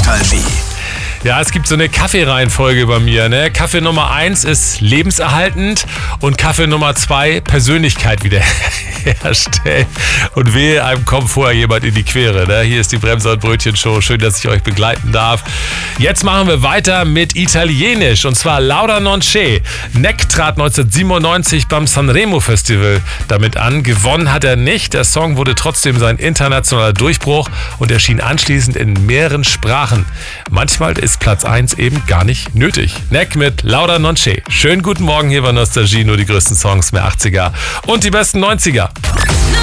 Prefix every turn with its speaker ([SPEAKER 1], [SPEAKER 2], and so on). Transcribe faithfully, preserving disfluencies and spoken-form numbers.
[SPEAKER 1] Nostalgie.
[SPEAKER 2] Ja, es gibt so eine Kaffeereihenfolge bei mir. Ne? Kaffee Nummer eins ist lebenserhaltend und Kaffee Nummer zwei Persönlichkeit wiederherstellen. Und wehe, einem kommt vorher jemand in die Quere. Ne? Hier ist die Bremser- und Brötchen-Show. Schön, dass ich euch begleiten darf. Jetzt machen wir weiter mit Italienisch und zwar Laura Non C'è. Neck trat neunzehnhundertsiebenundneunzig beim Sanremo Festival damit an. Gewonnen hat er nicht. Der Song wurde trotzdem sein internationaler Durchbruch und erschien anschließend in mehreren Sprachen. Manchmal ist Platz eins eben gar nicht nötig. Neck mit Laura Non C'è. Schönen guten Morgen hier bei Nostalgie, nur die größten Songs mehr achtziger und die besten neunziger.